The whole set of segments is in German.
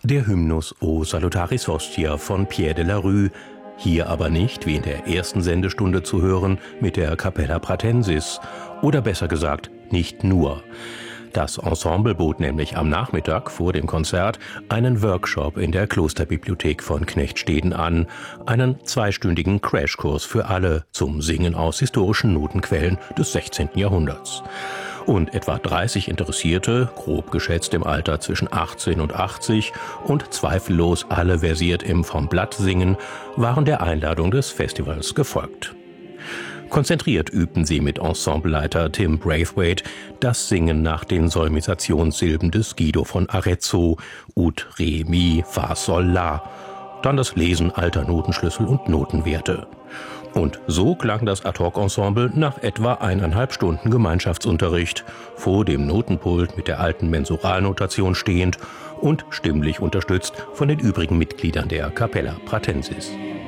Der Hymnus O Salutaris Hostia von Pierre de la Rue, hier aber nicht, wie in der ersten Sendestunde zu hören, mit der Capella Pratensis, oder besser gesagt, nicht nur. Das Ensemble bot nämlich am Nachmittag vor dem Konzert einen Workshop in der Klosterbibliothek von Knechtsteden an, einen 2-stündigen Crashkurs für alle zum Singen aus historischen Notenquellen des 16. Jahrhunderts. Und etwa 30 Interessierte, grob geschätzt im Alter zwischen 18 und 80 und zweifellos alle versiert im vom Blatt singen, waren der Einladung des Festivals gefolgt. Konzentriert übten sie mit Ensembleleiter Tim Braithwaite das Singen nach den Solmisationssilben des Guido von Arezzo, Ut, Re, Mi, Fa, Sol, La, dann das Lesen alter Notenschlüssel und Notenwerte. Und so klang das Ad-Hoc-Ensemble nach etwa 1,5 Stunden Gemeinschaftsunterricht, vor dem Notenpult mit der alten Mensuralnotation stehend und stimmlich unterstützt von den übrigen Mitgliedern der Capella Pratensis.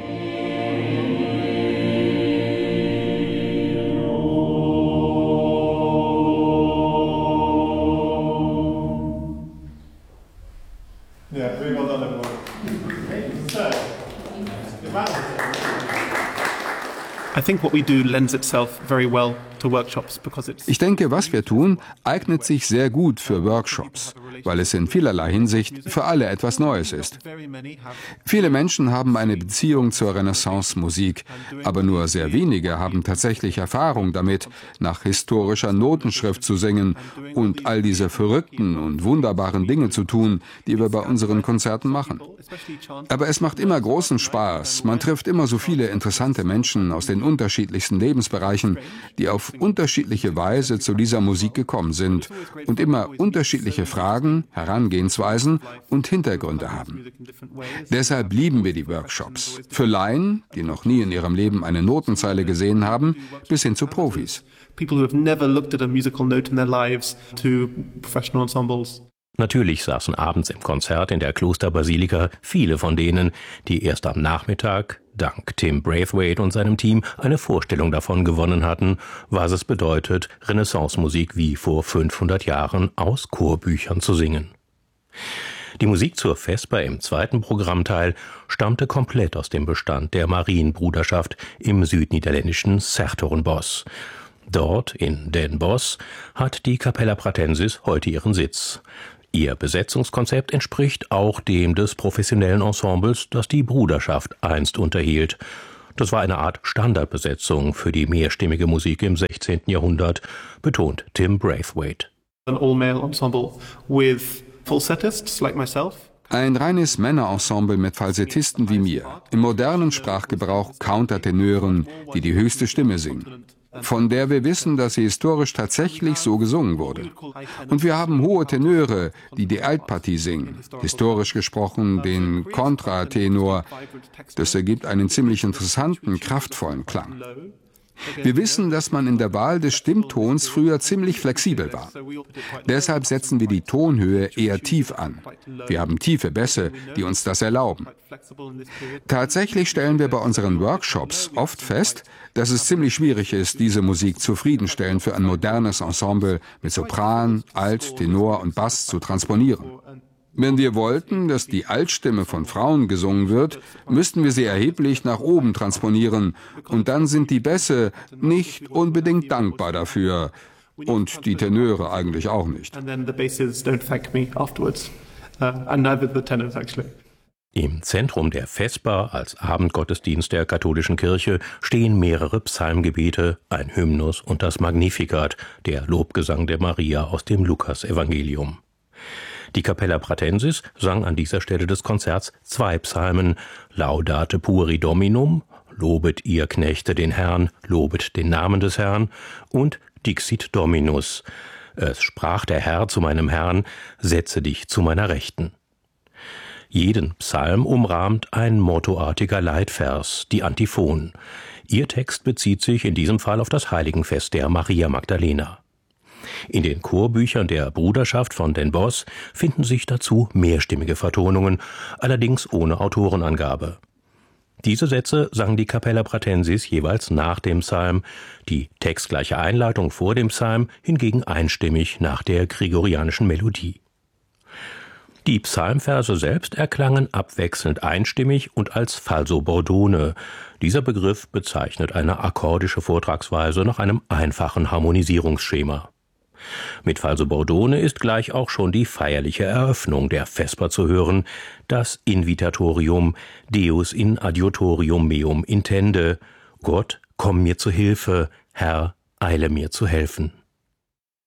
Ich denke, was wir tun, eignet sich sehr gut für Workshops, weil es in vielerlei Hinsicht für alle etwas Neues ist. Viele Menschen haben eine Beziehung zur Renaissance-Musik, aber nur sehr wenige haben tatsächlich Erfahrung damit, nach historischer Notenschrift zu singen und all diese verrückten und wunderbaren Dinge zu tun, die wir bei unseren Konzerten machen. Aber es macht immer großen Spaß. Man trifft immer so viele interessante Menschen aus den unterschiedlichsten Lebensbereichen, die auf unterschiedliche Weise zu dieser Musik gekommen sind und immer unterschiedliche Fragen, Herangehensweisen und Hintergründe haben. Deshalb lieben wir die Workshops. Für Laien, die noch nie in ihrem Leben eine Notenzeile gesehen haben, bis hin zu Profis. People who have never looked at a musical note in their lives to professional ensembles. Natürlich saßen abends im Konzert in der Klosterbasilika viele von denen, die erst am Nachmittag, dank Tim Braithwaite und seinem Team, eine Vorstellung davon gewonnen hatten, was es bedeutet, Renaissance-Musik wie vor 500 Jahren aus Chorbüchern zu singen. Die Musik zur Vesper im zweiten Programmteil stammte komplett aus dem Bestand der Marienbruderschaft im südniederländischen 's-Hertogenbosch. Dort, in Den Bosch, hat die Capella Pratensis heute ihren Sitz. Ihr Besetzungskonzept entspricht auch dem des professionellen Ensembles, das die Bruderschaft einst unterhielt. Das war eine Art Standardbesetzung für die mehrstimmige Musik im 16. Jahrhundert, betont Tim Braithwaite. An all-male ensemble with falsettists like myself. Ein reines Männerensemble mit Falsettisten wie mir, im modernen Sprachgebrauch Countertenören, die die höchste Stimme singen, von der wir wissen, dass sie historisch tatsächlich so gesungen wurde. Und wir haben hohe Tenöre, die die Altpartie singen, historisch gesprochen den Kontratenor. Das ergibt einen ziemlich interessanten, kraftvollen Klang. Wir wissen, dass man in der Wahl des Stimmtons früher ziemlich flexibel war. Deshalb setzen wir die Tonhöhe eher tief an. Wir haben tiefe Bässe, die uns das erlauben. Tatsächlich stellen wir bei unseren Workshops oft fest, dass es ziemlich schwierig ist, diese Musik zufriedenstellend für ein modernes Ensemble mit Sopran, Alt, Tenor und Bass zu transponieren. Wenn wir wollten, dass die Altstimme von Frauen gesungen wird, müssten wir sie erheblich nach oben transponieren. Und dann sind die Bässe nicht unbedingt dankbar dafür. Und die Tenöre eigentlich auch nicht. Im Zentrum der Vesper als Abendgottesdienst der katholischen Kirche stehen mehrere Psalmgebete, ein Hymnus und das Magnificat, der Lobgesang der Maria aus dem Lukasevangelium. Die Capella Pratensis sang an dieser Stelle des Konzerts 2 Psalmen, Laudate Pueri Dominum, Lobet ihr Knechte den Herrn, lobet den Namen des Herrn, und Dixit Dominus, es sprach der Herr zu meinem Herrn, setze dich zu meiner Rechten. Jeden Psalm umrahmt ein mottoartiger Leitvers, die Antiphon. Ihr Text bezieht sich in diesem Fall auf das Heiligenfest der Maria Magdalena. In den Chorbüchern der Bruderschaft von Den Bosch finden sich dazu mehrstimmige Vertonungen, allerdings ohne Autorenangabe. Diese Sätze sang die Capella Pratensis jeweils nach dem Psalm, die textgleiche Einleitung vor dem Psalm hingegen einstimmig nach der gregorianischen Melodie. Die Psalmverse selbst erklangen abwechselnd einstimmig und als falso bordone. Dieser Begriff bezeichnet eine akkordische Vortragsweise nach einem einfachen Harmonisierungsschema. Mit falso bordone ist gleich auch schon die feierliche Eröffnung der Vesper zu hören, das Invitatorium Deus in adiutorium meum intende. Gott, komm mir zu Hilfe, Herr, eile mir zu helfen.